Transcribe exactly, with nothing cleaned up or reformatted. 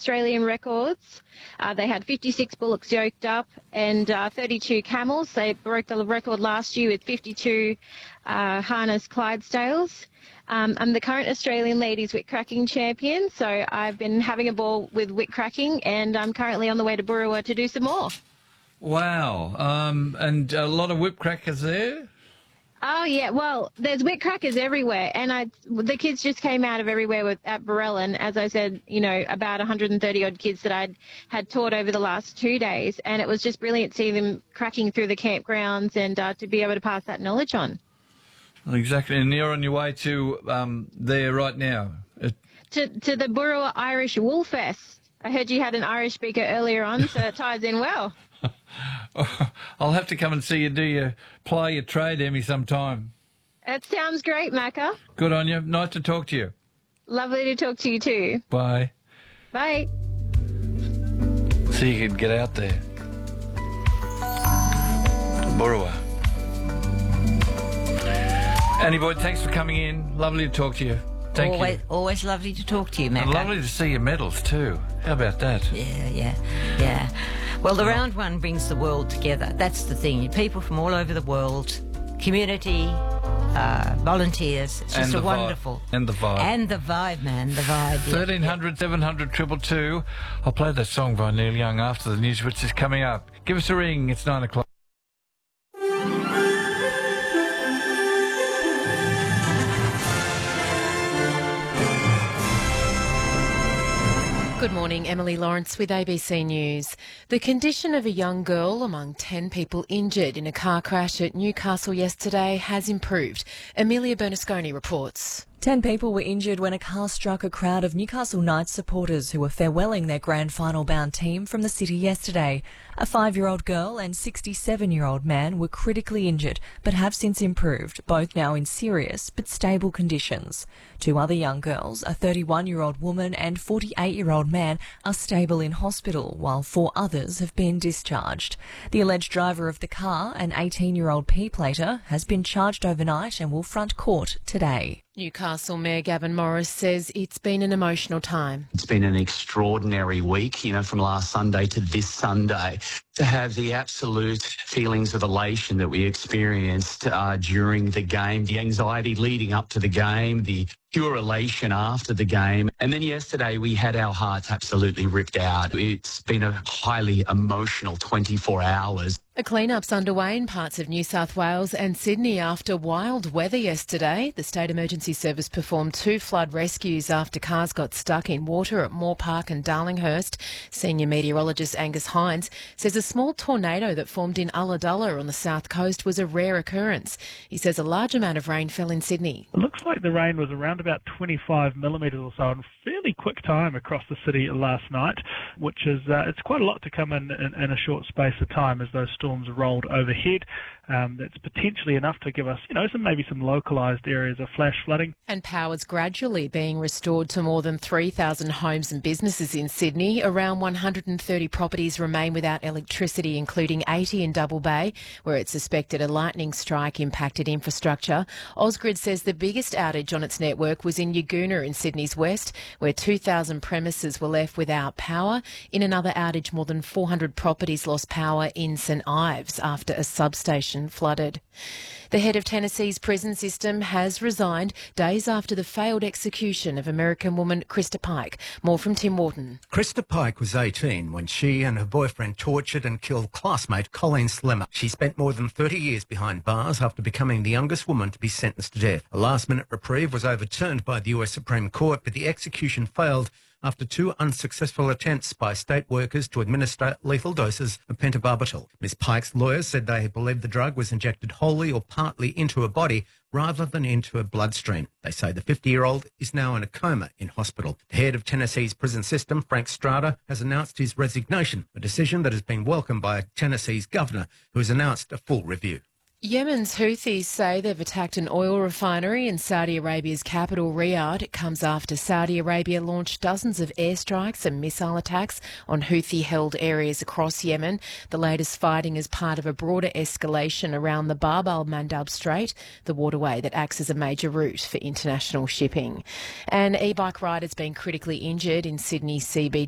Australian records. Uh, they had fifty-six bullocks yoked up and uh, thirty-two camels. They broke the record last year with fifty-two uh, harness Clydesdales. Um, I'm the current Australian ladies whip cracking champion, so I've been having a ball with whip cracking, and I'm currently on the way to Burrawa to do some more. Wow. Um, and a lot of whip crackers there? Oh, yeah. Well, there's whip crackers everywhere, and I, the kids just came out of everywhere with, at Burrellon. As I said, you know, about one hundred thirty odd kids that I'd had taught over the last two days, and it was just brilliant seeing them cracking through the campgrounds and uh, to be able to pass that knowledge on. Exactly, and you're on your way to um, there right now? It... To, to the Burrawa Irish Wool Fest. I heard you had an Irish speaker earlier on, so it ties in well. I'll have to come and see you do your ply your trade, Emmy, sometime. That sounds great, Macca. Good on you. Nice to talk to you. Lovely to talk to you too. Bye. Bye. So you can get out there. Burrawa. Annie Boyd, thanks for coming in. Lovely to talk to you. Thank always, you. Always lovely to talk to you, Macca. And lovely to see your medals too. How about that? Yeah, yeah, yeah. Well, the round one brings the world together. That's the thing. People from all over the world, community, uh, volunteers. It's just and a wonderful. Vibe. And the vibe. And the vibe, man. The vibe. thirteen hundred, seven hundred, two two two. I'll play that song by Neil Young after the news, which is coming up. Give us a ring. It's nine o'clock. Good morning, Emily Lawrence with A B C News. The condition of a young girl among ten people injured in a car crash at Newcastle yesterday has improved. Amelia Bernasconi reports. Ten people were injured when a car struck a crowd of Newcastle Knights supporters who were farewelling their grand final bound team from the city yesterday. A five-year-old girl and sixty-seven-year-old man were critically injured but have since improved, both now in serious but stable conditions. Two other young girls, a thirty-one-year-old woman and forty-eight-year-old man, are stable in hospital, while four others have been discharged. The alleged driver of the car, an eighteen-year-old P-plater, has been charged overnight and will front court today. Newcastle Mayor Gavin Morris says it's been an emotional time. It's been an extraordinary week, you know, from last Sunday to this Sunday. To have the absolute feelings of elation that we experienced uh, during the game, the anxiety leading up to the game, the pure elation after the game. And then yesterday we had our hearts absolutely ripped out. It's been a highly emotional twenty-four hours. A clean-up's underway in parts of New South Wales and Sydney after wild weather yesterday. The State Emergency Service performed two flood rescues after cars got stuck in water at Moore Park and Darlinghurst. Senior meteorologist Angus Hines says a small tornado that formed in Ulladulla on the south coast was a rare occurrence. He says a large amount of rain fell in Sydney. It looks like the rain was around about twenty-five millimetres or so in fairly quick time across the city last night, which is uh, it's quite a lot to come in, in in a short space of time as those storms rolled overhead. Um, that's potentially enough to give us, you know, some maybe some localised areas of flash flooding. And power's gradually being restored to more than three thousand homes and businesses in Sydney. Around one hundred thirty properties remain without electricity, including eighty in Double Bay, where it's suspected a lightning strike impacted infrastructure. Ausgrid says the biggest outage on its network was in Yagoona in Sydney's west, where two thousand premises were left without power. In another outage, more than four hundred properties lost power in St Ives after a substation flooded. The head of Tennessee's prison system has resigned days after the failed execution of American woman Krista Pike. More from Tim Wharton. Krista Pike was eighteen when she and her boyfriend tortured and killed classmate Colleen Slemmer. She spent more than thirty years behind bars after becoming the youngest woman to be sentenced to death. A last-minute reprieve was overturned by the U S Supreme Court, but the execution failed after two unsuccessful attempts by state workers to administer lethal doses of pentobarbital. Miss Pike's lawyers said they believed the drug was injected wholly or partly into her body rather than into her bloodstream. They say the fifty-year-old is now in a coma in hospital. The head of Tennessee's prison system, Frank Strada, has announced his resignation, a decision that has been welcomed by Tennessee's governor, who has announced a full review. Yemen's Houthis say they've attacked an oil refinery in Saudi Arabia's capital, Riyadh. It comes after Saudi Arabia launched dozens of airstrikes and missile attacks on Houthi-held areas across Yemen. The latest fighting is part of a broader escalation around the Bab al-Mandab Strait, the waterway that acts as a major route for international shipping. An e-bike rider's been critically injured in Sydney C B